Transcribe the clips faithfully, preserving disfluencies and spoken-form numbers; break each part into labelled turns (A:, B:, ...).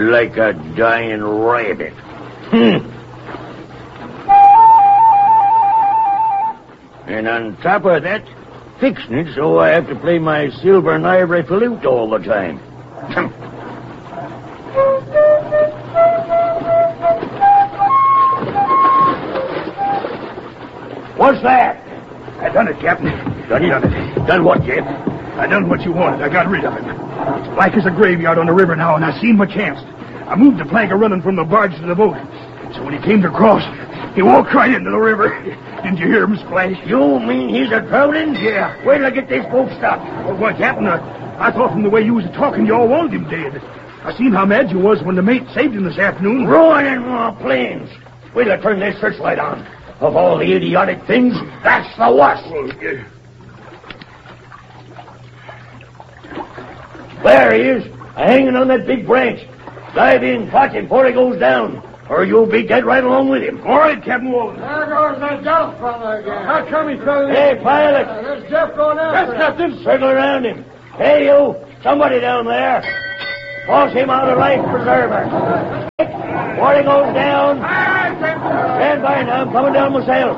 A: like a dying rabbit. Hmm. And on top of that, fixing it so I have to play my silver and ivory flute all the time. What's that?
B: I done it, Captain.
A: Done it?
B: Done it.
A: Done what, Jeff?
B: I done what you wanted. I got rid of him. It's black as a graveyard on the river now, and I seen my chance. I moved the plank of running from the barge to the boat. So when he came to cross, he walked right into the river. Didn't you hear him splash?
A: You mean he's a drowning?
B: Yeah.
A: Wait till I get this boat stopped.
B: Well, what, Captain? I, I thought from the way you was talking, you all wanted him dead. I seen how mad you was when the mate saved him this afternoon.
A: Ruining my planes. Wait till I turn this searchlight on. Of all the idiotic things, that's the worst.
B: Well, yeah.
A: There he is, hanging on that big branch. Dive in, catch him before he goes down, or you'll be dead right along with him.
B: All right, Captain Walden.
C: There goes that Jeff fella again. How come he fell in?
A: Hey, pilot.
C: Uh, there's Jeff going after
A: Yes, Captain. Circle around him. Hey, you, somebody down there. Toss him out of life preserver. Before he goes down. Stand by now, I'm coming down myself.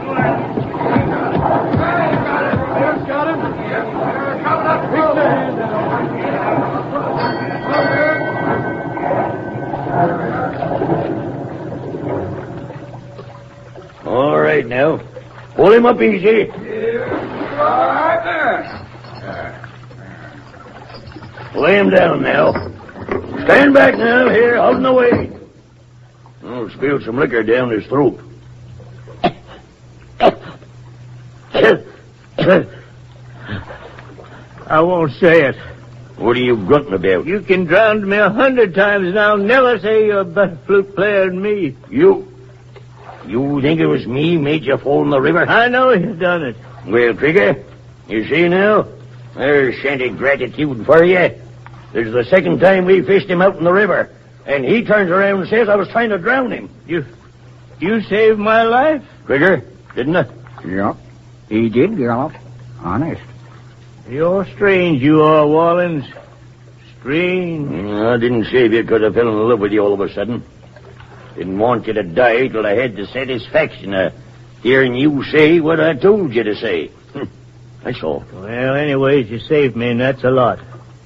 C: Jeff's got him. They're coming up. Reach the hand down.
A: All right, now. Pull him up easy.
C: All right there.
A: Lay him down now. Stand back now, here, out in the way. Oh, spilled some liquor down his throat.
D: I won't say it.
A: What are you grunting about?
D: You can drown me a hundred times and I'll never say you're a better flute player than me.
A: You... You think it was me made you fall in the river?
D: I know you've done it.
A: Well, Trigger, you see now? There's shanty gratitude for you. This is the second time we fished him out in the river. And he turns around and says I was trying to drown him.
D: You... You saved my life?
A: Trigger, didn't I?
E: Yeah, he did, Gallop. Honest.
D: You're strange, you are, Wallens. Strange.
A: Mm, I didn't save you because I fell in love with you all of a sudden. Didn't want you to die till I had the satisfaction of hearing you say what I told you to say. That's all.
D: Well, anyways, you saved me, and that's a lot.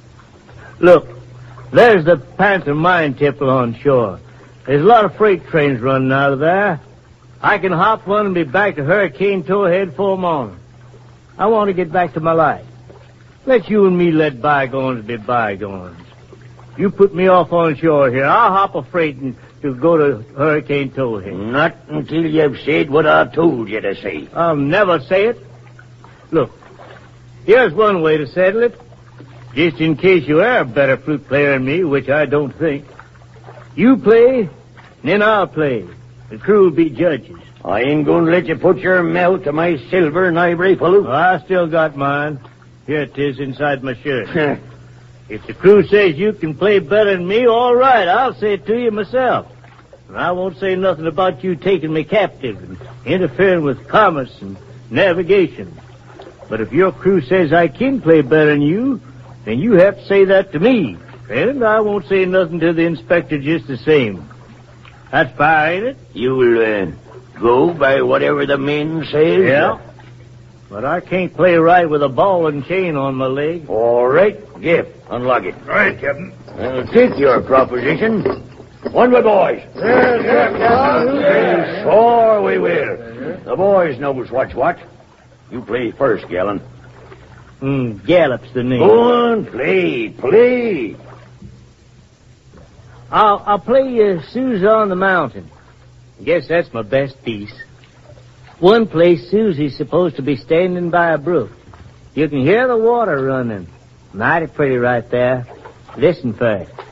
D: Look, there's the Panther mine tipple on shore. There's a lot of freight trains running out of there. I can hop one and be back to Hurricane Towhead for morning. I want to get back to my life. Let you and me let bygones be bygones. You put me off on shore here. I'll hop a freight and to go to Hurricane Towhead.
A: Not until you've said what I told you to say.
D: I'll never say it. Look, here's one way to settle it. Just in case you are a better flute player than me, which I don't think. You play, then I'll play. The crew will be judges.
A: I ain't going to let you put your mouth to my silver and ivory flute.
D: Oh, I still got mine. Here it is inside my shirt. If the crew says you can play better than me, all right, I'll say it to you myself. And I won't say nothing about you taking me captive and interfering with commerce and navigation. But if your crew says I can play better than you, then you have to say that to me. And I won't say nothing to the inspector just the same. That's fair, ain't it?
A: You'll uh, go by whatever the men say?
D: Yeah. But I can't play right with a ball and chain on my leg.
A: All right, Giff, unlock it.
B: All right, Captain.
A: I'll take your proposition. One way, boys.
C: Yes, yes, Captain.
A: Sure we will. The boys knows what's what. You play first, Gallon.
D: Hmm, Gallop's the name.
A: Go on, play, play.
D: I'll, I'll play uh, Susie on the Mountain. Guess that's my best piece. One place, Susie's supposed to be standing by a brook. You can hear the water running. Mighty pretty right there. Listen for it.